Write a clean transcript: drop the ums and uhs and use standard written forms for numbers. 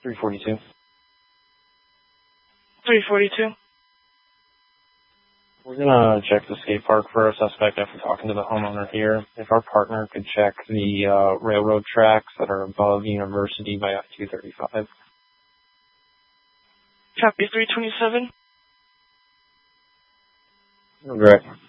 342. 342. We're going to check the skate park for a suspect after talking to the homeowner here. If our partner could check the railroad tracks that are above University by F-235. Copy 327. Right.